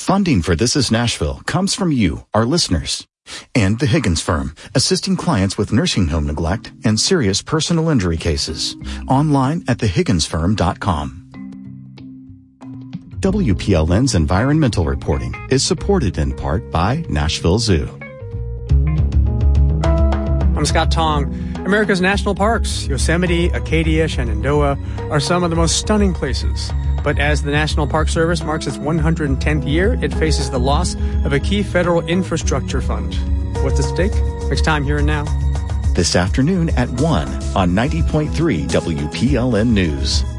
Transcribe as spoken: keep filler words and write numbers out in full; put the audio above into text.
Funding for This Is Nashville comes from you, our listeners, and the Higgins Firm, assisting clients with nursing home neglect and serious personal injury cases. Online at the higgins firm dot com. W P L N's environmental reporting is supported in part by Nashville Zoo. I'm Scott Tong. America's national parks, Yosemite, Acadia, Shenandoah, are some of the most stunning places. But as the National Park Service marks its one hundred tenth year, it faces the loss of a key federal infrastructure fund. What's at stake? Next time, Here and Now. This afternoon at one on ninety point three W P L N News.